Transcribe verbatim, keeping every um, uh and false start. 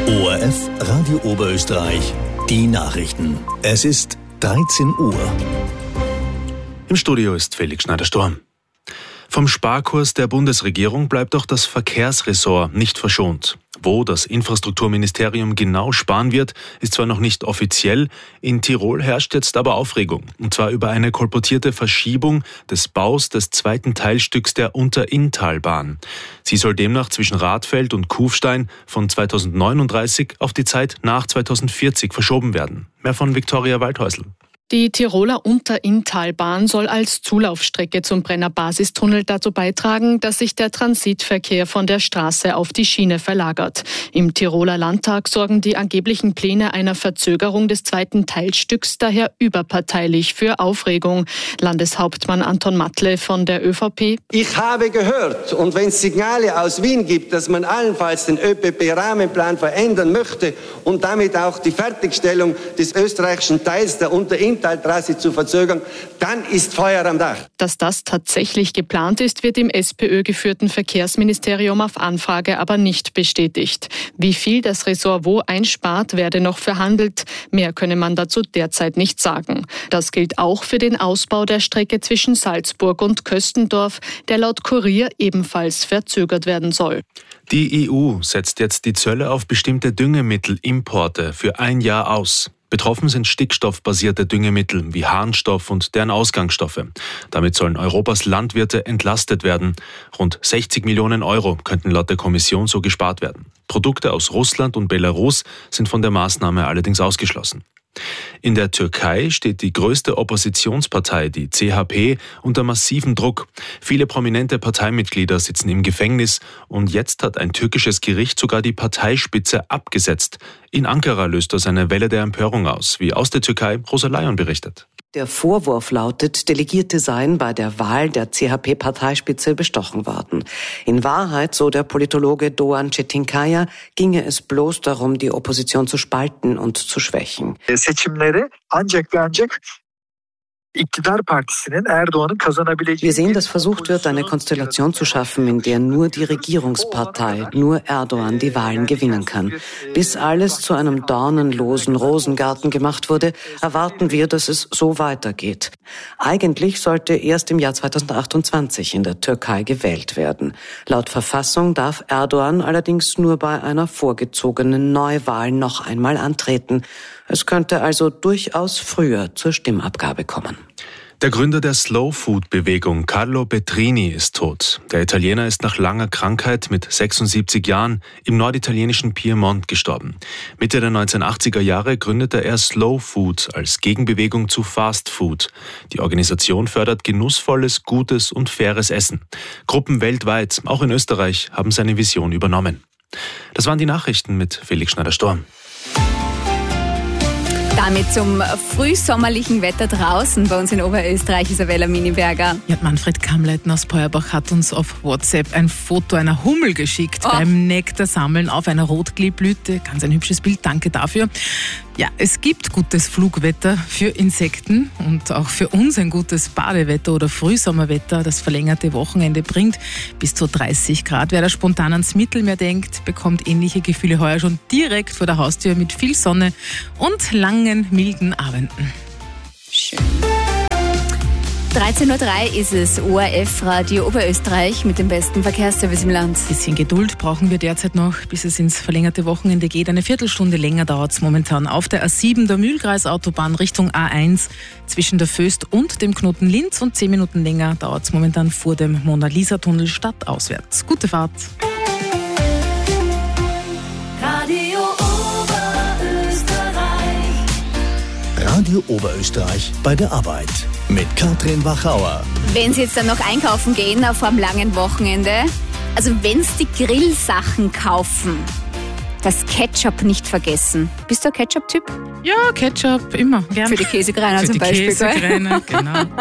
O R F Radio Oberösterreich, die Nachrichten. Es ist dreizehn Uhr. Im Studio ist Felix Schneider-Sturm. Vom Sparkurs der Bundesregierung bleibt auch das Verkehrsressort nicht verschont. Wo das Infrastrukturministerium genau sparen wird, ist zwar noch nicht offiziell, in Tirol herrscht jetzt aber Aufregung. Und zwar über eine kolportierte Verschiebung des Baus des zweiten Teilstücks der Unterinntalbahn. Sie soll demnach zwischen Radfeld und Kufstein von zweitausendneununddreißig auf die Zeit nach zweitausendvierzig verschoben werden. Mehr von Viktoria Waldhäusl. Die Tiroler Unterinntalbahn soll als Zulaufstrecke zum Brenner Basistunnel dazu beitragen, dass sich der Transitverkehr von der Straße auf die Schiene verlagert. Im Tiroler Landtag sorgen die angeblichen Pläne einer Verzögerung des zweiten Teilstücks daher überparteilich für Aufregung. Landeshauptmann Anton Matle von der ÖVP. Ich habe gehört, und wenn es Signale aus Wien gibt, dass man allenfalls den ÖPP-Rahmenplan verändern möchte und damit auch die Fertigstellung des österreichischen Teils der Unterinntalbahn Trasse zu verzögern, dann ist Feuer am Dach. Dass das tatsächlich geplant ist, wird im SPÖ-geführten Verkehrsministerium auf Anfrage aber nicht bestätigt. Wie viel das Ressort wo einspart, werde noch verhandelt. Mehr könne man dazu derzeit nicht sagen. Das gilt auch für den Ausbau der Strecke zwischen Salzburg und Köstendorf, der laut Kurier ebenfalls verzögert werden soll. Die E U setzt jetzt die Zölle auf bestimmte Düngemittelimporte für ein Jahr aus. Betroffen sind stickstoffbasierte Düngemittel wie Harnstoff und deren Ausgangsstoffe. Damit sollen Europas Landwirte entlastet werden. Rund sechzig Millionen Euro könnten laut der Kommission so gespart werden. Produkte aus Russland und Belarus sind von der Maßnahme allerdings ausgeschlossen. In der Türkei steht die größte Oppositionspartei, die C H P, unter massivem Druck. Viele prominente Parteimitglieder sitzen im Gefängnis und jetzt hat ein türkisches Gericht sogar die Parteispitze abgesetzt. In Ankara löst das eine Welle der Empörung aus, wie aus der Türkei Rosa Layon berichtet. Der Vorwurf lautet, Delegierte seien bei der Wahl der C H P-Parteispitze bestochen worden. In Wahrheit, so der Politologe Doğan Çetinkaya, ginge es bloß darum, die Opposition zu spalten und zu schwächen. Seçimleri ancak ve ancak Wir sehen, dass versucht wird, eine Konstellation zu schaffen, in der nur die Regierungspartei, nur Erdogan die Wahlen gewinnen kann. Bis alles zu einem dornenlosen Rosengarten gemacht wurde, erwarten wir, dass es so weitergeht. Eigentlich sollte erst im Jahr zweitausendachtundzwanzig in der Türkei gewählt werden. Laut Verfassung darf Erdogan allerdings nur bei einer vorgezogenen Neuwahl noch einmal antreten. Es könnte also durchaus früher zur Stimmabgabe kommen. Der Gründer der Slow-Food-Bewegung, Carlo Petrini, ist tot. Der Italiener ist nach langer Krankheit mit sechsundsiebzig Jahren im norditalienischen Piemont gestorben. Mitte der neunzehnhundertachtziger Jahre gründete er Slow Food als Gegenbewegung zu Fast Food. Die Organisation fördert genussvolles, gutes und faires Essen. Gruppen weltweit, auch in Österreich, haben seine Vision übernommen. Das waren die Nachrichten mit Felix Schneider-Sturm. Damit zum frühsommerlichen Wetter draußen bei uns in Oberösterreich, Isabella Miniberger. Ja, Manfred Kamleiten aus Peuerbach hat uns auf WhatsApp ein Foto einer Hummel geschickt, oh. beim Nektarsammeln auf einer Rotglibblüte. Ganz ein hübsches Bild, danke dafür. Ja, es gibt gutes Flugwetter für Insekten und auch für uns ein gutes Badewetter oder Frühsommerwetter. Das verlängerte Wochenende bringt bis zu dreißig Grad. Wer da spontan ans Mittelmeer denkt, bekommt ähnliche Gefühle heuer schon direkt vor der Haustür mit viel Sonne und langen, milden Abenden. Schön. dreizehn Uhr drei ist es, O R F Radio Oberösterreich mit dem besten Verkehrsservice im Land. Ein bisschen Geduld brauchen wir derzeit noch, bis es ins verlängerte Wochenende geht. Eine Viertelstunde länger dauert es momentan auf der A sieben, der Mühlkreisautobahn Richtung A eins zwischen der Föst und dem Knoten Linz und zehn Minuten länger dauert es momentan vor dem Mona-Lisa-Tunnel stadtauswärts. Gute Fahrt! Radio Oberösterreich. Radio Oberösterreich bei der Arbeit. Mit Katrin Wachauer. Wenn Sie jetzt dann noch einkaufen gehen auf einem langen Wochenende, also wenn Sie die Grillsachen kaufen, das Ketchup nicht vergessen. Bist du ein Ketchup-Typ? Ja, Ketchup, immer. Gern. Für die Käsekreiner Für zum die Beispiel. Käsekreiner, genau.